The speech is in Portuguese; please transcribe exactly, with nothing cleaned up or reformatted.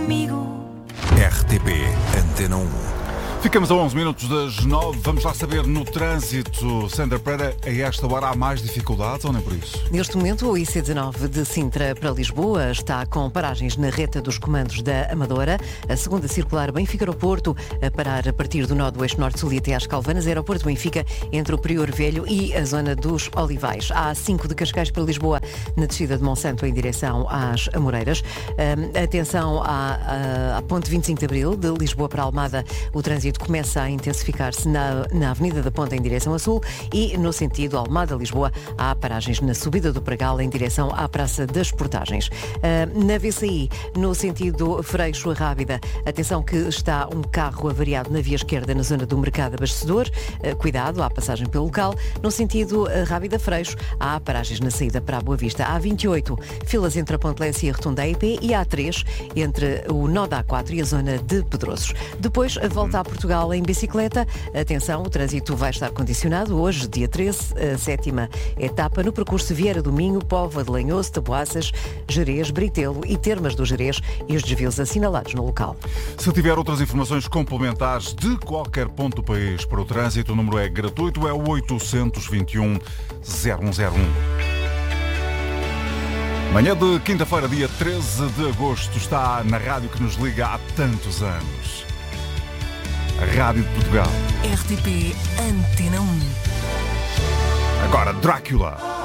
comigo. R T P Antena um. Ficamos a onze minutos das nove. Vamos lá saber no trânsito. Sandra Pereira, a esta hora há mais dificuldades ou nem por isso? Neste momento, o I C dezenove de Sintra para Lisboa está com paragens na reta dos comandos da Amadora. A segunda circular Benfica-Aeroporto a parar a partir do nó do eixo norte-sul e até às Calvanas. Aeroporto Benfica entre o Prior Velho e a zona dos Olivais. A A cinco de Cascais para Lisboa na descida de Monsanto em direção às Amoreiras. Um, atenção à, à, à ponte vinte e cinco de Abril de Lisboa para Almada. O trânsito começa a intensificar-se na, na Avenida da Ponta em direção a sul e no sentido Almada-Lisboa há paragens na subida do Pregal em direção à Praça das Portagens. Uh, na V C I, no sentido Freixo-Rábida, atenção que está um carro avariado na via esquerda na zona do Mercado Abastecedor. Uh, cuidado, há passagem pelo local. No sentido uh, Rábida-Freixo, há paragens na saída para a Boa Vista. A vinte e oito, filas entre a Ponte Lessa e a Rotunda I P e a A três entre o nó da A quatro e a zona de Pedrosos. Depois, a volta a Portugal em bicicleta. Atenção, o trânsito vai estar condicionado hoje, dia treze, a sétima etapa no percurso Vieira do Minho, Póvoa de Lanhoso, Taboaças, Gerês, Britelo e Termas do Gerês e os desvios assinalados no local. Se tiver outras informações complementares de qualquer ponto do país para o trânsito, o número é gratuito, é o oitocentos e vinte e um, zero um zero um. Manhã de quinta-feira, dia treze de agosto, está na rádio que nos liga há tantos anos. A Rádio de Portugal. R T P Antena um. Agora, Drácula.